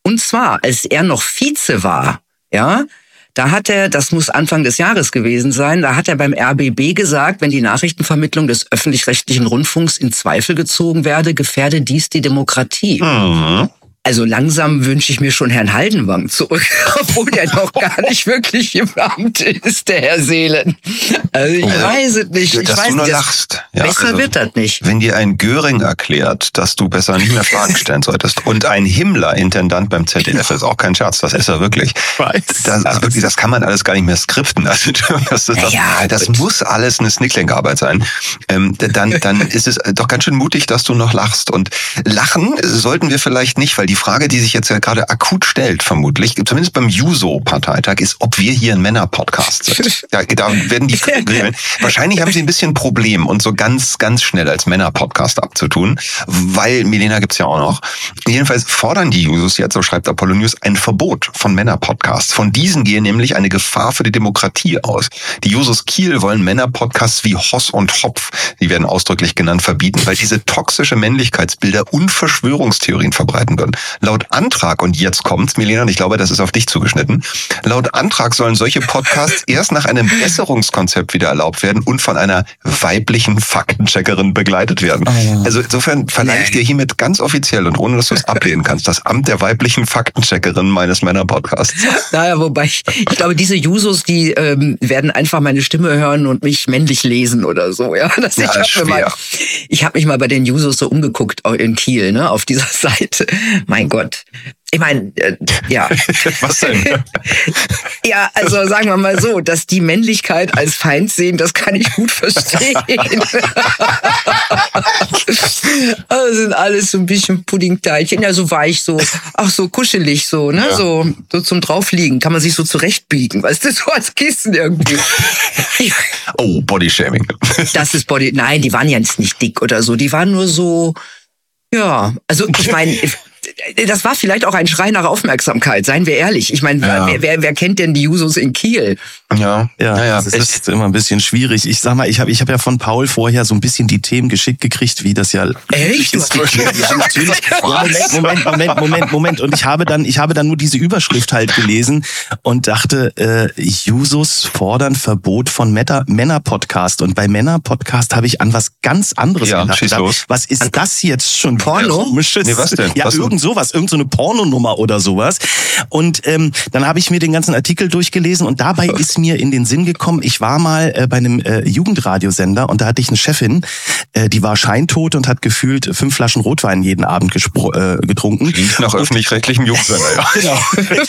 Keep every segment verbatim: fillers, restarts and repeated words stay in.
Und zwar, als er noch Vize war, ja, da hat er, das muss Anfang des Jahres gewesen sein, da hat er beim R B B gesagt, wenn die Nachrichtenvermittlung des öffentlich-rechtlichen Rundfunks in Zweifel gezogen werde, gefährde dies die Demokratie. Mhm. Also langsam wünsche ich mir schon Herrn Haldenwang zurück, obwohl der noch gar nicht wirklich im Amt ist, der Herr Seelen. Also ich also, weiß es nicht. Ich dass weiß du nur nicht, lachst. Ja, besser also, wird das nicht. Wenn dir ein Göring erklärt, dass du besser nicht mehr Fragen stellen solltest und ein Himmler-Intendant beim Z D F ist auch kein Scherz, das ist er wirklich. Das, also wirklich, das kann man alles gar nicht mehr skripten. Also das, das, das, ja, das muss alles eine Snickling-Arbeit sein. Ähm, dann, dann ist es doch ganz schön mutig, dass du noch lachst. Und lachen sollten wir vielleicht nicht, weil die Frage, die sich jetzt ja gerade akut stellt, vermutlich, zumindest beim Juso-Parteitag, ist, ob wir hier ein Männer-Podcast sind. Da, da werden die Fragen. Wahrscheinlich haben sie ein bisschen ein Problem, uns so ganz, ganz schnell als Männer-Podcast abzutun, weil Milena gibt's ja auch noch. Jedenfalls fordern die Jusos jetzt, so schreibt Apollo News, ein Verbot von Männer-Podcasts. Von diesen gehe nämlich eine Gefahr für die Demokratie aus. Die Jusos Kiel wollen Männer-Podcasts wie Hoss und Hopf, die werden ausdrücklich genannt, verbieten, weil diese toxische Männlichkeitsbilder und Verschwörungstheorien verbreiten würden. Laut Antrag, und jetzt kommt's, Milena, und ich glaube, das ist auf dich zugeschnitten, laut Antrag sollen solche Podcasts erst nach einem Besserungskonzept wieder erlaubt werden und von einer weiblichen Faktencheckerin begleitet werden. Also insofern verleihe ich dir hiermit ganz offiziell und ohne, dass du es ablehnen kannst, das Amt der weiblichen Faktencheckerin meines Männer-Podcasts. Naja, wobei ich, ich glaube, diese Jusos, die ähm, werden einfach meine Stimme hören und mich männlich lesen oder so. Ja, das, ja, ich habe mal, ich hab mich mal bei den Jusos so umgeguckt in Kiel, ne, auf dieser Seite. Mein Gott. Ich meine, äh, ja. Was denn? Ja, also sagen wir mal so, dass die Männlichkeit als Feind sehen, das kann ich gut verstehen. Also sind alles so ein bisschen Puddingteilchen, ja, so weich, so, auch so kuschelig, so, ne, ja. so, so zum Draufliegen, kann man sich so zurechtbiegen, weißt du, so als Kissen irgendwie. Oh, Bodyshaming. Das ist Body, nein, die waren ja nicht dick oder so, die waren nur so, ja, also ich meine, das war vielleicht auch ein Schrei nach Aufmerksamkeit, seien wir ehrlich. Ich meine, ja. wer, wer, wer kennt denn die Jusos in Kiel? Ja, ja, ja, das ist, ist immer ein bisschen schwierig. Ich sag mal, ich habe ich hab ja von Paul vorher so ein bisschen die Themen geschickt gekriegt, wie das ja echt ist. Ja, natürlich. Moment, Moment, Moment, Moment, Moment. Und ich habe dann, ich habe dann nur diese Überschrift halt gelesen und dachte, äh, Jusos fordern Verbot von Männer-Podcast. Und bei Männer-Podcast habe ich an was ganz anderes ja, gedacht. Schieß los. Was ist an das jetzt schon? Porno? Nee, was denn? Ja, was irgend sowas, irgend so eine Pornonummer oder sowas. Und ähm, dann habe ich mir den ganzen Artikel durchgelesen und dabei ist mir in den Sinn gekommen, ich war mal äh, bei einem äh, Jugendradiosender und da hatte ich eine Chefin, äh, die war scheintot und hat gefühlt fünf Flaschen Rotwein jeden Abend gespro- äh, getrunken. Klingt nach öffentlich-rechtlichem Jugendsender, ja. Genau.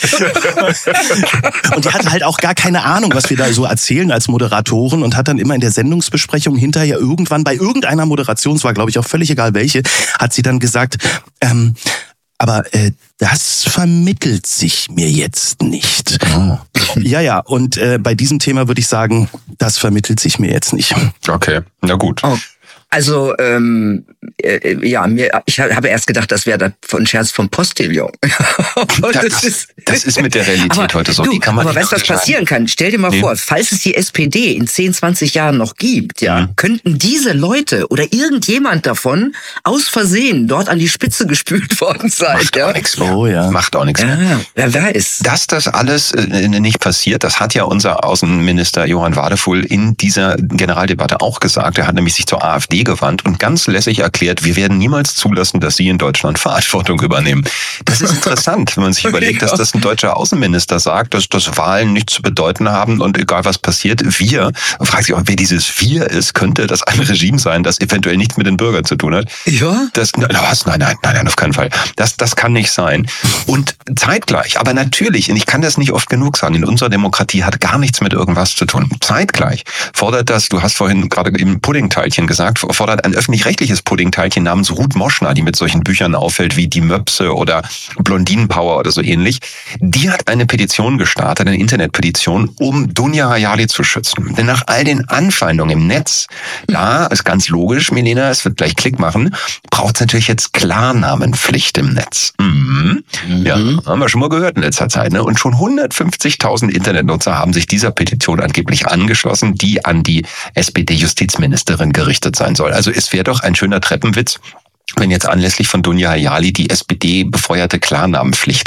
Und die hatte halt auch gar keine Ahnung, was wir da so erzählen als Moderatoren und hat dann immer in der Sendungsbesprechung hinterher irgendwann bei irgendeiner Moderation, es war glaube ich auch völlig egal welche, hat sie dann gesagt, ähm, aber äh, das vermittelt sich mir jetzt nicht. Oh. Ja, ja, und äh, bei diesem Thema würde ich sagen, das vermittelt sich mir jetzt nicht. Okay, na gut. Oh. Also, ähm, äh, ja, mir, ich habe erst gedacht, das wäre ein Scherz vom Postillon. das, das, ist, das ist mit der Realität aber, heute so. Du, die kann man aber weißt du, was passieren kann? Stell dir mal nee. vor, falls es die S P D in zehn, zwanzig Jahren noch gibt, ja, mhm. könnten diese Leute oder irgendjemand davon aus Versehen dort an die Spitze gespült worden sein. Macht ja? auch nichts mehr. Oh, ja. Macht auch nichts ja, mehr. Wer weiß. Dass das alles äh, nicht passiert, das hat ja unser Außenminister Johann Wadefuhl in dieser Generaldebatte auch gesagt. Er hat nämlich sich zur AfD gewandt und ganz lässig erklärt, wir werden niemals zulassen, dass sie in Deutschland Verantwortung übernehmen. Das ist interessant, wenn man sich überlegt, dass das ein deutscher Außenminister sagt, dass, dass Wahlen nichts zu bedeuten haben und egal was passiert, wir, fragt sich auch, wer dieses Wir ist, könnte das ein Regime sein, das eventuell nichts mit den Bürgern zu tun hat. Ja? Das, was? Nein, nein, nein, nein, auf keinen Fall. Das, das kann nicht sein. Und zeitgleich, aber natürlich, und ich kann das nicht oft genug sagen, in unserer Demokratie hat gar nichts mit irgendwas zu tun. Zeitgleich fordert das, du hast vorhin gerade eben Puddingteilchen gesagt, fordert ein öffentlich-rechtliches Puddingteilchen namens Ruth Moschner, die mit solchen Büchern auffällt wie Die Möpse oder Blondinenpower oder so ähnlich. Die hat eine Petition gestartet, eine Internetpetition, um Dunja Hayali zu schützen. Denn nach all den Anfeindungen im Netz, da ist ganz logisch, Milena, es wird gleich Klick machen, braucht es natürlich jetzt Klarnamenpflicht im Netz. Mhm. Mhm. Ja, haben wir schon mal gehört in letzter Zeit. Ne? Und schon hundertfünfzigtausend Internetnutzer haben sich dieser Petition angeblich angeschlossen, die an die S P D-Justizministerin gerichtet sein soll. Also es wäre doch ein schöner Treppenwitz, wenn jetzt anlässlich von Dunja Hayali die S P D befeuerte Klarnamenpflicht